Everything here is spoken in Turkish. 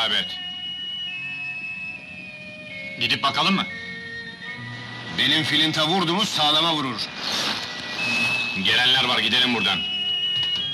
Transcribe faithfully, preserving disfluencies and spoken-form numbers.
isabet. Gidip bakalım mı? Benim filinta vurdu mu sağlama vurur. Gelenler var, gidelim buradan.